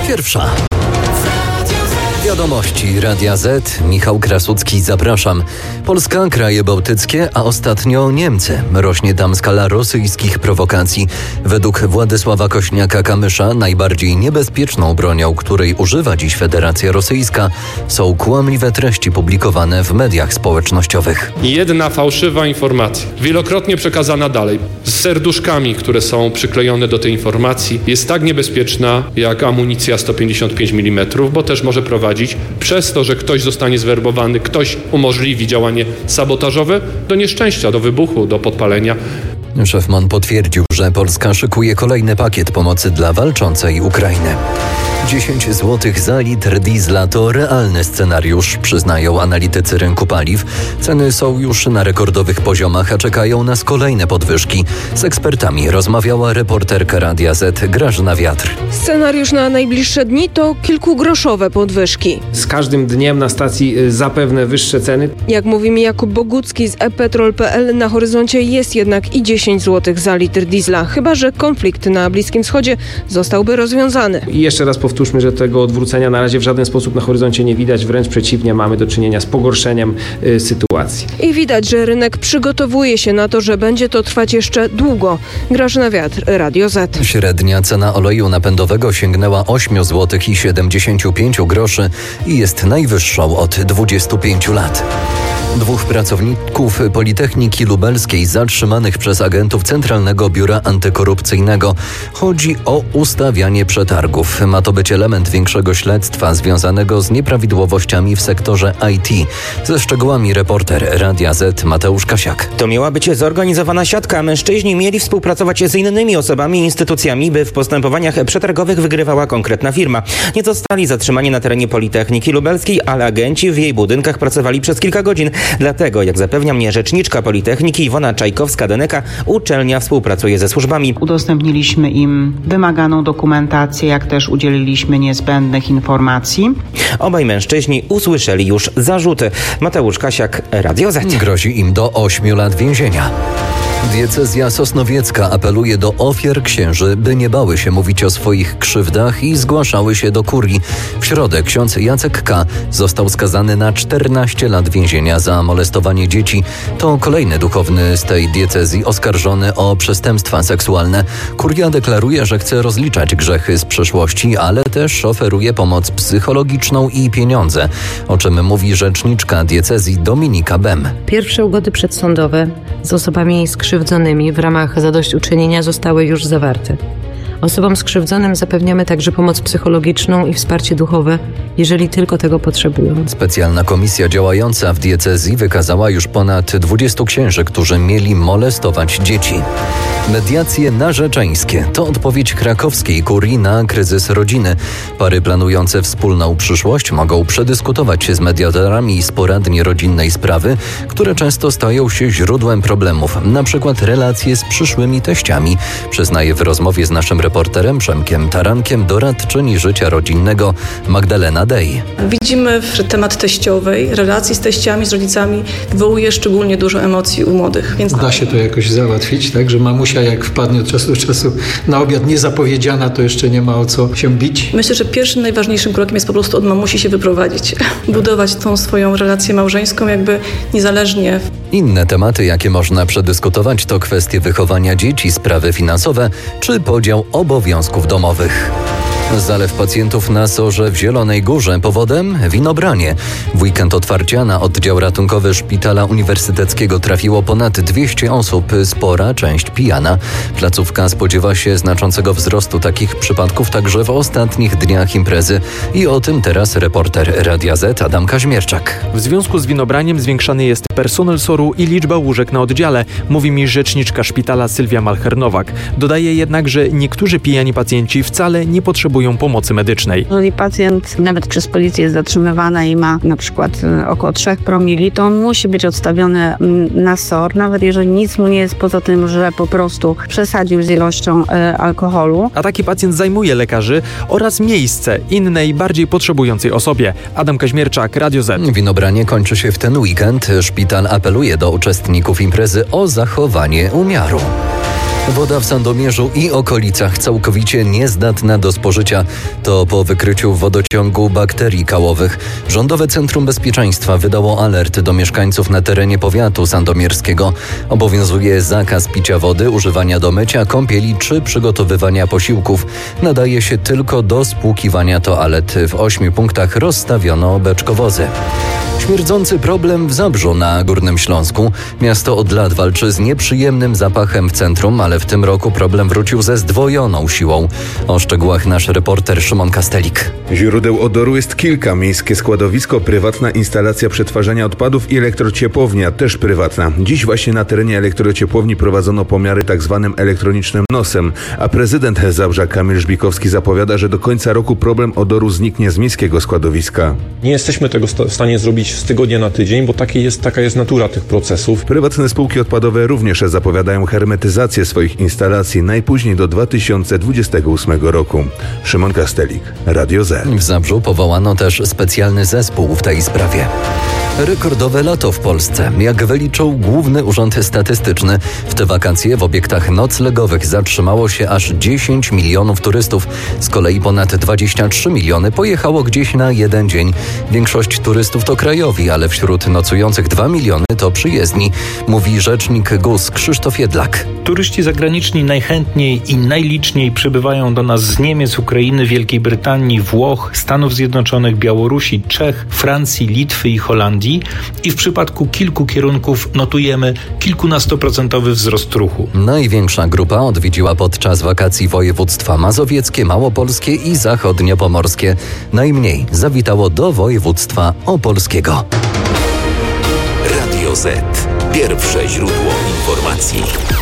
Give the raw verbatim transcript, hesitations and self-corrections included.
Pierwsza. Wiadomości Radia Z. Michał Krasucki, zapraszam. Polska, kraje bałtyckie, a ostatnio Niemcy. Rośnie tam skala rosyjskich prowokacji. Według Władysława Kośniaka-Kamysza najbardziej niebezpieczną bronią, której używa dziś Federacja Rosyjska, są kłamliwe treści publikowane w mediach społecznościowych. Jedna fałszywa informacja, wielokrotnie przekazana dalej, z serduszkami, które są przyklejone do tej informacji, jest tak niebezpieczna jak amunicja sto pięćdziesiąt pięć milimetrów, bo też może prowadzić przez to, że ktoś zostanie zwerbowany, ktoś umożliwi działanie sabotażowe, do nieszczęścia, do wybuchu, do podpalenia. Szef M O N potwierdził, że Polska szykuje kolejny pakiet pomocy dla walczącej Ukrainy. dziesięć złotych za litr diesla to realny scenariusz, przyznają analitycy rynku paliw. Ceny są już na rekordowych poziomach, a czekają nas kolejne podwyżki. Z ekspertami rozmawiała reporterka Radia Z Grażyna Wiatr. Scenariusz na najbliższe dni to kilkugroszowe podwyżki. Z każdym dniem na stacji zapewne wyższe ceny. Jak mówi mi Jakub Bogucki z e petrol kropka pe el, na horyzoncie jest jednak i dziesięć złotych za litr diesla, chyba że konflikt na Bliskim Wschodzie zostałby rozwiązany. I jeszcze raz powtórzmy, że tego odwrócenia na razie w żaden sposób na horyzoncie nie widać, wręcz przeciwnie, mamy do czynienia z pogorszeniem y, sytuacji. I widać, że rynek przygotowuje się na to, że będzie to trwać jeszcze długo. Grażyna Wiatr, Radio Z. Średnia cena oleju napędowego sięgnęła osiem złotych siedemdziesiąt pięć groszy i jest najwyższą od dwudziestu pięciu lat. Dwóch pracowników Politechniki Lubelskiej zatrzymanych przez agentów Centralnego Biura Antykorupcyjnego. Chodzi o ustawianie przetargów. Ma to być element większego śledztwa związanego z nieprawidłowościami w sektorze I T. Ze szczegółami reporter Radia Z Mateusz Kasiak. To miała być zorganizowana siatka. Mężczyźni mieli współpracować z innymi osobami i instytucjami, by w postępowaniach przetargowych wygrywała konkretna firma. Nie zostali zatrzymani na terenie Politechniki Lubelskiej, ale agenci w jej budynkach pracowali przez kilka godzin. Dlatego, jak zapewnia mnie rzeczniczka Politechniki Iwona Czajkowska-Deneka, uczelnia współpracuje ze służbami. Udostępniliśmy im wymaganą dokumentację, jak też udzieliliśmy niezbędnych informacji. Obaj mężczyźni usłyszeli już zarzuty. Mateusz Kasiak, Radio Z. Grozi im do ośmiu lat więzienia. Diecezja sosnowiecka apeluje do ofiar księży, by nie bały się mówić o swoich krzywdach i zgłaszały się do kurii. W środę ksiądz Jacek K. został skazany na czternaście lat więzienia za molestowanie dzieci. To kolejny duchowny z tej diecezji oskarżony o przestępstwa seksualne. Kuria deklaruje, że chce rozliczać grzechy z przeszłości, ale też oferuje pomoc psychologiczną i pieniądze, o czym mówi rzeczniczka diecezji Dominika Bem. Pierwsze ugody przedsądowe z osobami skrzywdzonymi w ramach zadośćuczynienia zostały już zawarte. Osobom skrzywdzonym zapewniamy także pomoc psychologiczną i wsparcie duchowe, jeżeli tylko tego potrzebują. Specjalna komisja działająca w diecezji wykazała już ponad dwudziestu księży, którzy mieli molestować dzieci. Mediacje narzeczeńskie to odpowiedź krakowskiej kurii na kryzys rodziny. Pary planujące wspólną przyszłość mogą przedyskutować się z mediatorami z poradni rodzinnej sprawy, które często stają się źródłem problemów, na przykład relacje z przyszłymi teściami, przyznaje w rozmowie z naszym reporterem Przemkiem Tarankiem doradczyni życia rodzinnego Magdalena Dej. Widzimy, że temat teściowej, relacji z teściami, z rodzicami wywołuje szczególnie dużo emocji u młodych. Więc da się to jakoś załatwić, tak, że mamusia jak wpadnie od czasu do czasu na obiad niezapowiedziana, to jeszcze nie ma o co się bić? Myślę, że pierwszym najważniejszym krokiem jest po prostu od mamusi się wyprowadzić. Budować tą swoją relację małżeńską jakby niezależnie. Inne tematy, jakie można przedyskutować, to kwestie wychowania dzieci, sprawy finansowe czy podział obowiązków domowych. Zalew pacjentów na Sorze w Zielonej Górze. Powodem winobranie. W weekend otwarcia na oddział ratunkowy Szpitala Uniwersyteckiego trafiło ponad dwieście osób, spora część pijana. Placówka spodziewa się znaczącego wzrostu takich przypadków także w ostatnich dniach imprezy. I o tym teraz reporter Radia Z Adam Kaźmierczak. W związku z winobraniem zwiększany jest personel Soru i liczba łóżek na oddziale, mówi mi rzeczniczka szpitala Sylwia Malcher-Nowak. Dodaje jednak, że niektórzy pijani pacjenci wcale nie potrzebują pomocy medycznej. Jeżeli pacjent nawet przez policję jest zatrzymywany i ma na przykład około trzech promili, to on musi być odstawiony na S O R, nawet jeżeli nic mu nie jest poza tym, że po prostu przesadził z ilością e, alkoholu. A taki pacjent zajmuje lekarzy oraz miejsce innej, bardziej potrzebującej osobie. Adam Kaźmierczak, Radio Z. Winobranie kończy się w ten weekend. Szpital apeluje do uczestników imprezy o zachowanie umiaru. Woda w Sandomierzu i okolicach całkowicie niezdatna do spożycia. To po wykryciu w wodociągu bakterii kałowych. Rządowe Centrum Bezpieczeństwa wydało alert do mieszkańców na terenie powiatu sandomierskiego. Obowiązuje zakaz picia wody, używania do mycia, kąpieli czy przygotowywania posiłków. Nadaje się tylko do spłukiwania toalet. W ośmiu punktach rozstawiono beczkowozy. Śmierdzący problem w Zabrzu na Górnym Śląsku. Miasto od lat walczy z nieprzyjemnym zapachem w centrum, ale w tym roku problem wrócił ze zdwojoną siłą. O szczegółach nasz reporter Szymon Kastelik. Źródeł odoru jest kilka. Miejskie składowisko, prywatna instalacja przetwarzania odpadów i elektrociepłownia, też prywatna. Dziś właśnie na terenie elektrociepłowni prowadzono pomiary tak zwanym elektronicznym nosem, a prezydent Zabrza Kamil Żbikowski zapowiada, że do końca roku problem odoru zniknie z miejskiego składowiska. Nie jesteśmy tego w stanie zrobić z tygodnia na tydzień, bo taki jest, taka jest natura tych procesów. Prywatne spółki odpadowe również zapowiadają hermetyzację swoich instalacji najpóźniej do dwa tysiące dwudziestego ósmego roku. Szymon Kastelik, Radio Z. W Zabrzu powołano też specjalny zespół w tej sprawie. Rekordowe lato w Polsce. Jak wyliczył Główny Urząd Statystyczny, w te wakacje w obiektach noclegowych zatrzymało się aż dziesięć milionów turystów. Z kolei ponad dwadzieścia trzy miliony pojechało gdzieś na jeden dzień. Większość turystów to krajowi, ale wśród nocujących dwa miliony to przyjezdni, mówi rzecznik G U S Krzysztof Jedlak. Turyści zagraniczni najchętniej i najliczniej przybywają do nas z Niemiec, Ukrainy, Wielkiej Brytanii, Włoch, Stanów Zjednoczonych, Białorusi, Czech, Francji, Litwy i Holandii. I w przypadku kilku kierunków notujemy kilkunastoprocentowy wzrost ruchu. Największa grupa odwiedziła podczas wakacji województwa mazowieckie, małopolskie i zachodniopomorskie. Najmniej zawitało do województwa opolskiego. Radio Z. Pierwsze źródło informacji.